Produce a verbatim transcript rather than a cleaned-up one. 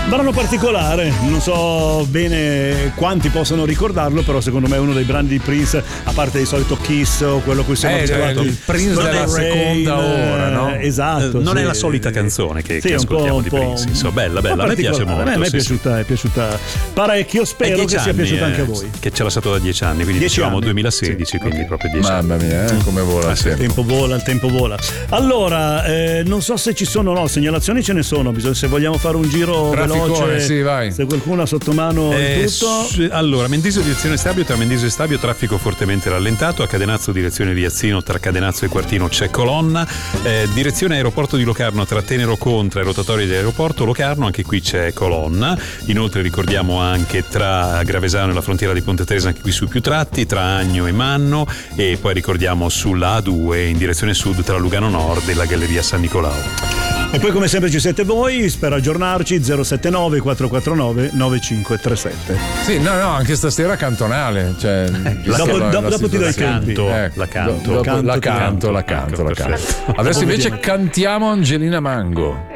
Brano particolare, non so bene quanti possono ricordarlo, però secondo me è uno dei brani di Prince, a parte il solito Kiss o quello a cui siamo eh, abituati. Il Prince Stone della Rain, seconda ora, no? Esatto. Non sì. è la solita canzone che, sì, che ascoltiamo di po', Prince. Insomma, bella, bella. A me piace molto. A me, a me è, sì, piaciuta, sì. è piaciuta parecchio, spero che sia piaciuta anche a voi. Che ce l'ha stato da dieci anni, quindi dieci diciamo anni. duemilasedici, Sì, quindi okay. proprio dieci Mamma anni. mia, eh, come vola il tempo. Il tempo vola, il tempo vola. Allora, eh, non so se ci sono no, segnalazioni ce ne sono, bisogna, se vogliamo fare un giro Trafficone, veloce, sì, vai. se qualcuno ha sotto mano Eh, il tutto. s- allora, Mendrisio direzione Stabio, tra Mendrisio e Stabio traffico fortemente rallentato, a Cadenazzo direzione Riazzino, tra Cadenazzo e Quartino c'è colonna, eh, direzione aeroporto di Locarno tra Tenero Contra e rotatorio di aeroporto Locarno, anche qui c'è colonna. Inoltre ricordiamo anche tra Gravesano e la frontiera di Ponte Teresa, anche qui sui più tratti, tra Agno e Manno, e poi ricordiamo sulla A due in direzione sud tra Lugano Nord e la Galleria San Nicolao. E poi come sempre ci siete voi per aggiornarci. Zero sette nove quattro quattro nove nove cinque tre sette. Sì, no, no, anche stasera cantonale. Cioè, dopo la, dopo, la dopo ti do i tempi. Canto, Eh, la canto. dopo- Canto, la ti canto, canto. la canto, la canto. Perfetto. Adesso Dopo invece vediamo. cantiamo Angelina Mango.